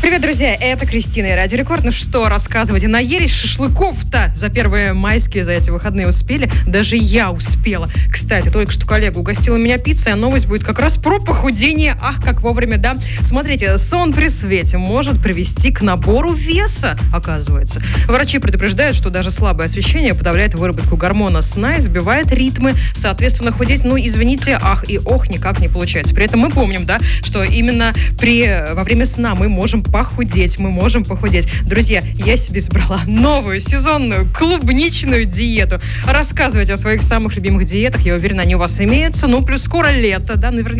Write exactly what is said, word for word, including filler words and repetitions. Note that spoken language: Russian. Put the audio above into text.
Привет, друзья, это Кристина и Радио Рекорд. Ну что, рассказывайте, наелись шашлыков-то за первые майские, за эти выходные успели? Даже я успела. Кстати, только что коллега угостила меня пиццей, а новость будет как раз про похудение. Ах, как вовремя, да? Смотрите, сон при свете может привести к набору веса, оказывается. Врачи предупреждают, что даже слабое освещение подавляет выработку гормона сна и сбивает ритмы. Соответственно, худеть, ну, извините, ах и ох, никак не получается. При этом мы помним, да, что именно при, во время сна мы можем похудеть, мы можем похудеть. Друзья, я себе избрала новую сезонную клубничную диету. Рассказывайте о своих самых любимых диетах. Я уверена, они у вас имеются. Ну, плюс скоро лето, да, наверняка